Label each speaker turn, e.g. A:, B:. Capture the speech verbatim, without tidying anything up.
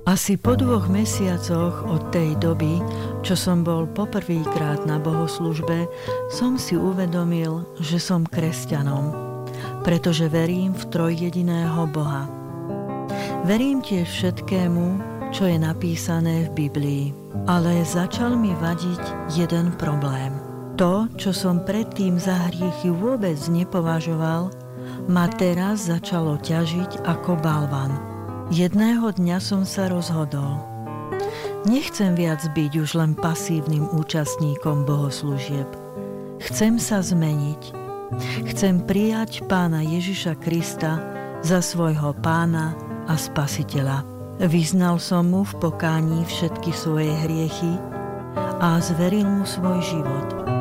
A: Asi po dvoch mesiacoch od tej doby, čo som bol poprvýkrát na bohoslužbe, som si uvedomil, že som kresťanom, pretože verím v trojjediného Boha. Verím tiež všetkému, čo je napísané v Biblii, ale začal mi vadiť jeden problém. To, čo som predtým za hriechy vôbec nepovažoval, ma teraz začalo ťažiť ako balvan. Jedného dňa som sa rozhodol. Nechcem viac byť už len pasívnym účastníkom bohoslúžieb. Chcem sa zmeniť. Chcem prijať Pána Ježiša Krista za svojho Pána a Spasiteľa. Vyznal som mu v pokání všetky svoje hriechy a zveril mu svoj život.